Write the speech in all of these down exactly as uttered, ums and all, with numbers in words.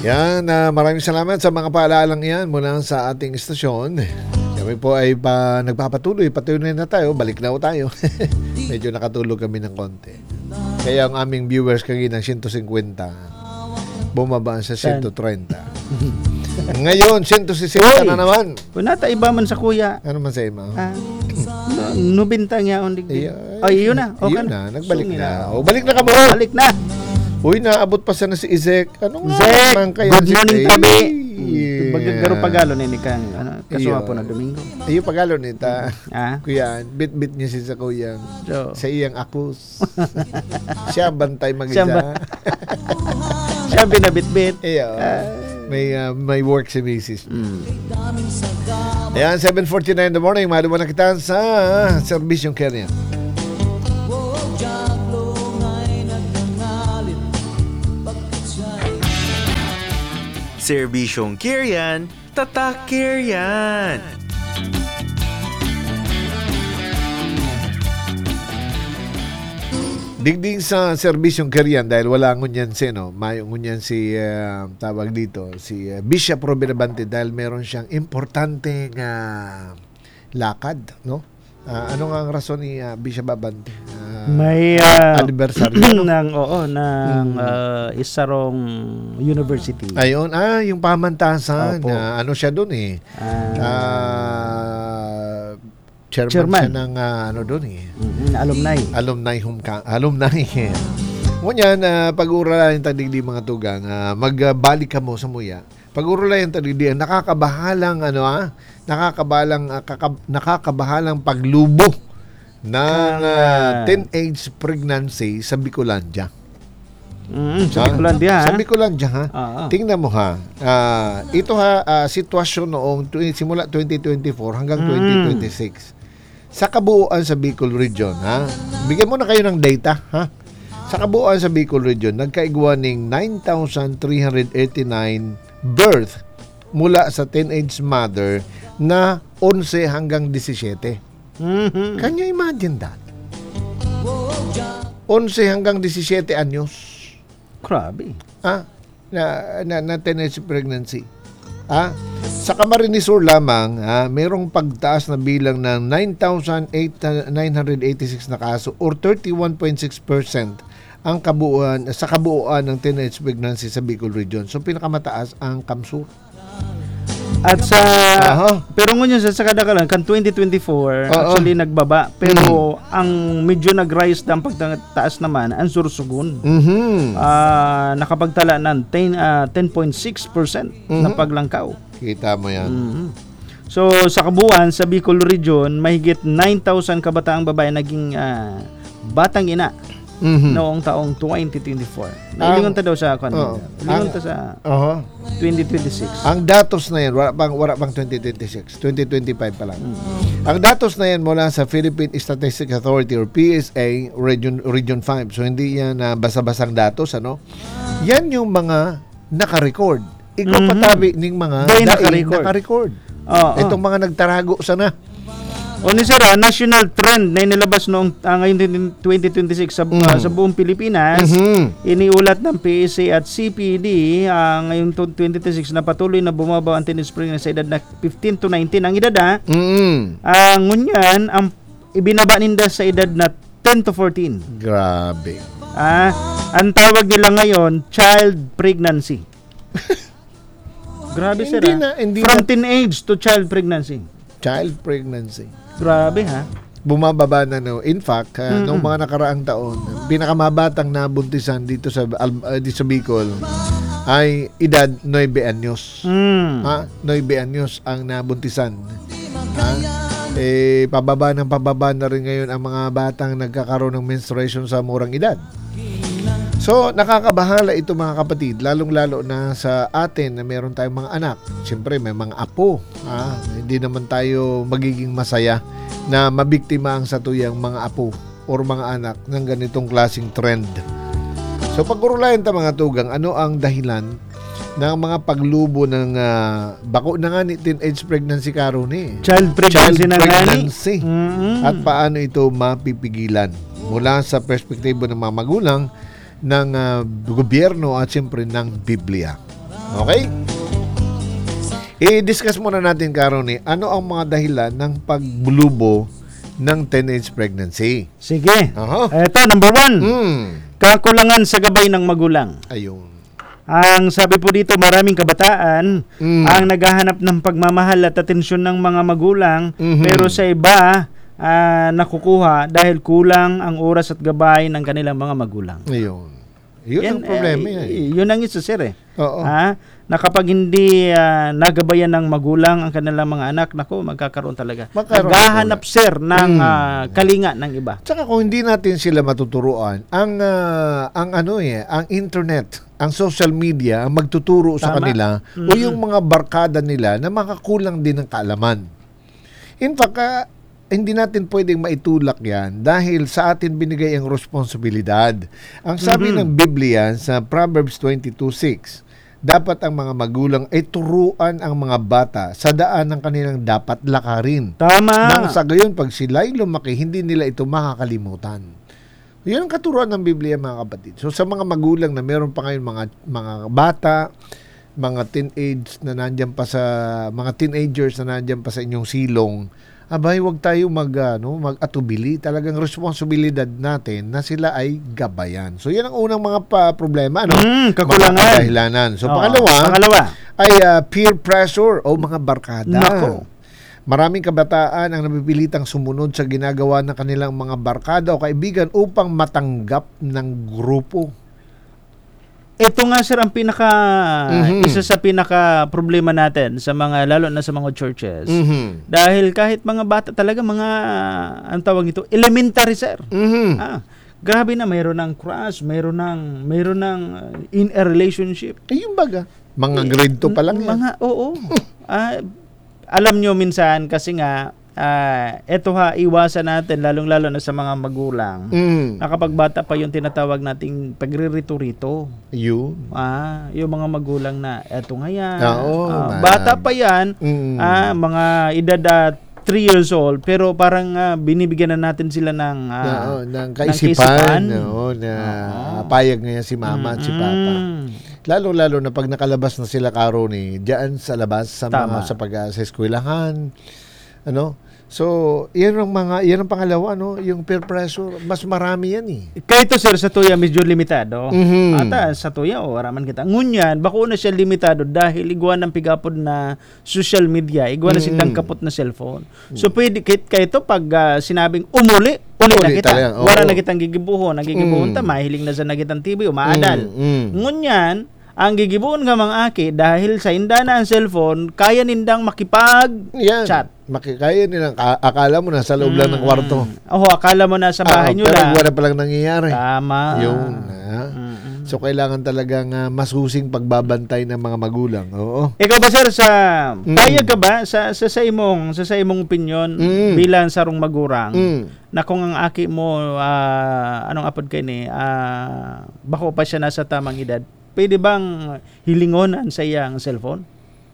Yan, uh, maraming salamat sa mga paalalang yan mula sa ating istasyon. Kami po ay pa, nagpapatuloy, patuloy na tayo, balik na po tayo. Medyo nakatulog kami ng konti. Kaya ang aming viewers kanina one fifty, bumaba sa one thirty. Ngayon, one sixty na naman. Kunata iba man sa kuya. Ano man sa ima? Ah, nubinta niya on digdi. Ay, yun na. Okay yun na, na. nagbalik Sumi na. na. O, balik na ka mo. Balik na. Uy, naabot pa sana si Izek. Ano nga Zek, naman kaya? good morning, tabi. Yeah. Bagagaro pagalo ni kang ano, kasuwa Iyo. po na Domingo. Iyo pagalo nita. Ah, Kuya, bit-bit niya si sa kuyang. so, Sa iyang akus. Siya bantay Siya mag-isa. ba- siya binabit-bit. Iyo. Ah. May uh, may work si Missus Mm. Ayan, seven forty-nine in the morning. Maluman na kita sa Servisyong Kenya. Serbisyong Kirian, tatak Kirian. Digding sa Serbisyong Kerian dahil wala ngunyan si no, may ngunyan si uh, tawag dito si uh, Bishop Robin Abante dahil meron siyang importanteng uh, lakad, no? Uh, ano nga ang rason ni uh, Bishop Abante? Uh, May uh, anniversary ng oo ng uh, isarong university. Ayun, ah, yung pamantasan, Opo. uh, ano siya doon eh. Ah, Uh, chairman, Chairman. siya ng uh, ano doon eh. mm, alumni. Alumni homecoming. Alumni. Ngunyan, uh, pag-uralayan tadigdi mga tugang, uh, magbalik ka mo sa muya. Pag-uralayan tadigdi, nakakabahalang, ano ah, nakakabahalang, uh, kakab- nakakabahalang paglubo ng uh, teenage pregnancy sa Bicolandia. Mm, sa Ha? Bicolandia, ha? Sa Bicolandia, ha? Oo. Tingnan mo ha. Uh, ito ha, uh, sitwasyon noong tw- simula twenty twenty-four hanggang Mm. twenty twenty-six. Sa kabuuan sa Bicol Region, ha? Bigyan mo na kayo ng data, ha? Sa kabuuan sa Bicol Region, nagkaigwa ng nine thousand three hundred eighty-nine birth mula sa teenage mother na eleven hanggang seventeen. Mhm. Can you imagine that? eleven hanggang seventeen anyos. Grabe. Ah, na, na, na teenage pregnancy. Ah, sa Camarines Sur lamang, ah, mayroong pagtaas na bilang ng nine thousand nine hundred eighty-six na kaso or thirty-one point six percent ang kabuuan sa kabuuan ng teenage pregnancy sa Bicol Region. So pinakamataas ang Kamsur. At sa Aha. pero ngunyan sa sa kadakalan kan twenty twenty-four Oo. actually nagbaba pero ang medyo nag-rise ang pagtaas naman ang Sursugun. Mhm. Ah, nakapagtala ng ten, ah, ten point six percent na Mhm. paglangkaw. Kita mo yan. Mhm. So sa kabuuan sa Bicol Region mahigit nine thousand kabataang babae naging ah, batang ina Mhm. noong taong twenty twenty-four. Nailingon ta daw sa Oo. kanila. Nailingon Ang- ta sa Oho. twenty twenty-six. Ang datos na yan, wala pang, wala pang twenty twenty-six, twenty twenty-five pa lang. Ang datos na yan mula sa Philippine Statistics Authority or P S A Region Region five. So hindi yan na basa-basang datos, ano? Yan yung mga naka-record. Ikaw Mhm. patabi ning mga Dahil daing naka-record. naka-record. Oo. Itong mga nagtarago sana. O ni sir, ah, national trend na inilabas noong ah, ngayon twenty twenty-six sa, ah, sa buong Pilipinas. Mhm. Iniulat ng P S A at C P D ah, ngayon twenty twenty-six na patuloy na bumaba ang teenage pregnancy sa edad na fifteen to nineteen ang edad ah. Mm. Ang ngunyan ang ibinaba ninda sa edad na ten to fourteen. Grabe. Ah, ang tawag nila ngayon child pregnancy. Grabe sir. Hindi ah. na, hindi From na teenage to child pregnancy. child pregnancy. Grabe ha. Bumababa na no. In fact, uh, Mm-mm. noong mga nakaraang taon, pinakamabatang nabuntisan dito sa Al- uh, dito sa Bicol ay edad nine anyos. Mm. Ha? nine anyos ang nabuntisan. Ha? Eh, pababa ng pababa na rin ngayon ang mga batang nagkakaroon ng menstruation sa murang edad. So, nakakabahala ito mga kapatid, lalong-lalo na sa atin na meron tayong mga anak. Siyempre, may mga apo. Ha? Hindi naman tayo magiging masaya na mabiktima ang satuyang mga apo or mga anak ng ganitong klaseng trend. So, pag-urulayan ta mga tugang, ano ang dahilan ng mga paglubo ng uh, bako na nga ni teenage pregnancy karon eh. Child pregnancy Child na pregnancy. Mm-hmm. At paano ito mapipigilan mula sa perspektibo ng mga magulang, ng uh, gobyerno at siyempre ng Biblia. Okay? I-discuss muna natin, Karoni, ano ang mga dahilan ng pagbulubo ng teenage pregnancy? Sige. Aha. Ito, number one. Hmm. Kakulangan sa gabay ng magulang. Ayun. Ang sabi po dito, maraming kabataan Mm. ang naghahanap ng pagmamahal at atensyon ng mga magulang, Mhm. pero sa iba, ah, nakukuha dahil kulang ang oras at gabay ng kanilang mga magulang. Ayun. Yun ang problema eh, yan. Yun ang isa, sir. Eh. Oo. Ha? Na kapag hindi ah, nagabayan ng magulang ang kanilang mga anak, nako, magkakaroon talaga. Magkakaroon Naghahanap, sir, ng Mm. ah, kalinga ng iba. Tsaka kung hindi natin sila matuturuan, ang ah, ang ano eh, ang internet, ang social media, ang magtuturo sa Tama. kanila o Mhm. yung mga barkada nila na makakulang din ng kaalaman. In fact, ah, hindi natin pwedeng maitulak yan dahil sa atin binigay ang responsibilidad. Ang sabi Mhm. ng Biblia sa Proverbs twenty-two six, dapat ang mga magulang ay turuan ang mga bata sa daan ng kanilang dapat lakarin. Tama. Nang sa gayon, pag sila'y lumaki, hindi nila ito makakalimutan. Yan ang katuruan ng Biblia, mga kapatid. So sa mga magulang na meron pa ngayon mga mga bata, mga teenage na nandiyan pa sa mga teenagers na nandiyan pa sa inyong silong, abay, wag tayo mag ano, mag-atubili. Talagang responsibilidad natin na sila ay gabayan. So yan ang unang mga pa problema, ano? Mm, kakulangan. Mga kadahilanan. So Oo. pangalawa, Pangalawa. ay ah, peer pressure o mga barkada. Nako. Maraming kabataan ang napipilitang sumunod sa ginagawa ng kanilang mga barkada o kaibigan upang matanggap ng grupo. Ito nga, sir, ang pinaka Mhm. isa sa pinaka problema natin sa mga, lalo na sa mga churches. Mhm. Dahil kahit mga bata talaga, mga ang tawag nito, elementary, sir. Mhm. Ah, grabe na, mayroon ng crush, mayroon ng mayroon ng uh, in a relationship. Eh, yung baga, mga grade two pa lang yan. Mga oo. Ah, alam nyo minsan kasi nga ah, eto ha, iwasan natin lalong-lalo na sa mga magulang. Mm. Na kapag bata pa yung tinatawag nating pagririto-rito. Yun. Ah, yung mga magulang na eto nga yan. Oo, Ah, man. bata pa yan. Mm. Ah, mga edad at three years old, pero parang ah, binibigyan na natin sila ng ah, Oo, ng kaisipan. kaisipan. Oo, na Oo. payag ngayon si mama at si papa. Mm. Lalo-lalo na pag nakalabas na sila, Karo, ni diyan sa labas sa Tama. mga sa pag sa eskwelahan. Ano? So, yan ang mga yan ang pangalawa, no, yung peer pressure, mas marami yan eh. Kaya ito, sir, sa tuya medyo limitado. Mhm. Ata sa tuya o araman kita. Ngunyan, bako na siya limitado dahil iguan ng pigapod na social media, iguan na Mhm. sindang kapot na cellphone. So pwede kit kaya ito pag ah, sinabing umuli, uli na Uli kita. talaga, oo. Wala na kitang gigibuhon, nagigibuhon Mm. ta mahiling na sa nagitang T V o maadal. Mm, mm. Ngunyan, ang gigibuon nga mga aki dahil sa inda na ang cellphone, kaya nindang makipag Yan. chat. Makikaya nilang ka- akala mo nasa loob lang ng kwarto. Oh, akala mo na sa bahay Ah, nyo pero lang. wala palang nangyayari. Tama. Yun. Ha? Mm-mm. So, kailangan talagang uh, masusing pagbabantay ng mga magulang. Oo. Ikaw ba, sir, sa Mm. payag ka ba sa sa, sa imong sa sa imong opinion Mm. bilang sarong magurang Mm. na kung ang aki mo ah, anong apod kay ni ah, bako pa siya nasa tamang edad, pwede bang hilingonan sa iyang cellphone?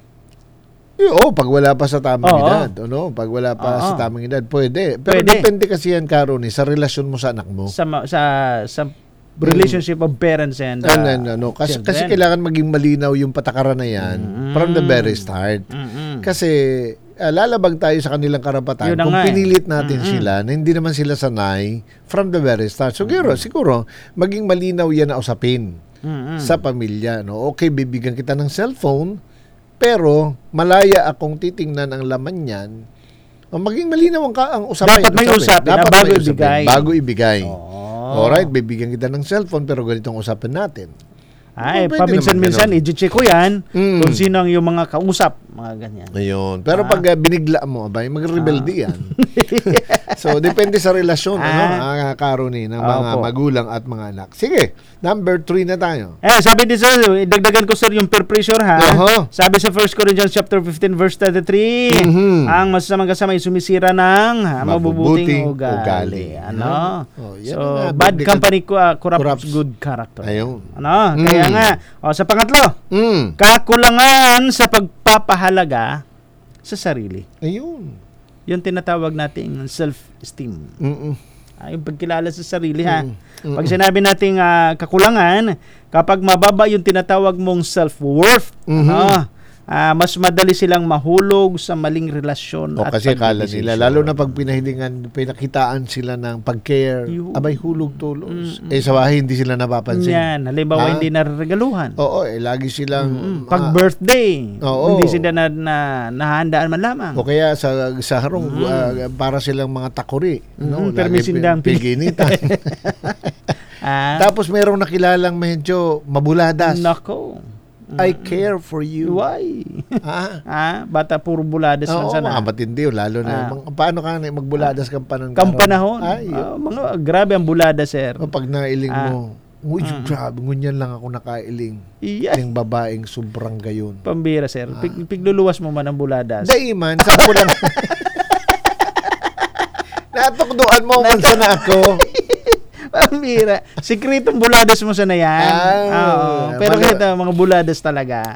Eh, Oo, pag wala pa sa tamang Oo. edad. Ano? Pag wala pa Oo. sa tamang edad, pwede. Pero Pwede. depende kasi yan, Karo, ni, sa relasyon mo sa anak mo. Sa ma- sa sa relationship of parents and Ano, ah, ano, ano. Kasi, children. kasi kailangan maging malinaw yung patakaran na yan Mm. from the very start. Mm-mm. Kasi ah, lalabag tayo sa kanilang karapatan Yun na kung nga eh. pinilit natin Mm-mm. sila na hindi naman sila sanay from the very start. So, siguro, siguro maging malinaw yan na usapin Mm-mm. sa pamilya. No? Okay, bibigyan kita ng cellphone, pero malaya akong titingnan ang laman niyan. O, maging malinaw ang, ka, ang usapin. Dapat may usapin na Dapat bago may usapin, ibigay. Bago ibigay. Oo. Alright, bibigyan kita ng cellphone, pero ganitong usapin natin. Ay, Pwede paminsan-minsan naman i-check ko yan Mm. kung sino ang yung mga kausap, mga ganyan. Ayun. Pero Ah. pag uh, binigla mo, abay, mag-rebelde yan. So, depende sa relasyon, ano, Ah. ah, Karo, ni, ng mga Opo. magulang at mga anak. Sige, number three na tayo. Eh, sabi din sir, dagdagan ko sir yung peer pressure ha. Oho. Sabi sa First Corinthians chapter fifteen verse thirty-three, Mhm. ang masasamang kasama ay sumisira ng ha, mabubuting Mabubuting ugali. ugali. Ano? Oh, yan so, na nga, bad biblical- company ko uh, corrupts, corrupts. good character. Ayun. Ano? Mm. Kaya nga, o, sa pangatlo, Mm. kakulangan sa pagpapahalaga sa sarili. Ayun. Yung tinatawag nating self-esteem. Mm-mm. Ah, yung pagkilala sa sarili, ha? Mm. Mm. Pag sinabi nating ah, kakulangan, kapag mababa yung tinatawag mong self-worth, Mhm. ano, ah, mas madali silang mahulog sa maling relasyon O at kasi akala nila, pagdedesisyon. lalo na pag pinahilingan, pinakitaan sila ng pag-care, Yung- abay hulog tulos. Mm-mm. Eh sa bahay, hindi sila napapansin. Yan, halimbawa Ah. hindi naregaluhan. Oo, eh, lagi silang... Mm, mga- pag birthday, Oo. hindi sila na, na nahandaan man lamang. o kaya sa sa harong, ah, para silang mga takuri. No? Mm, permisindang Lagi piginitan. Ah, Tapos merong nakilalang medyo mabuladas. nako. I care for you. Why? Ah, ah, bata puro buladas lang oo, sana. mga matindi yun, lalo na. Ah. mga- paano ka na magbuladas kang panahon? Kampanahon. Ay, Ah, mga grabe ang bulada, sir. o pag nailing Ah. mo, uy, grabe, ngunyan lang ako nakailing. Iya. Yung babaeng sobrang gayon. Pambira, sir. Pig, pigluluwas mo man ang buladas. Daiman, sa ko lang. Natukduan mo man sana ako. Pambira. Sikretong buladas mo sana yan. Ah, Oo. Pero malo- kahit ah, mga buladas talaga.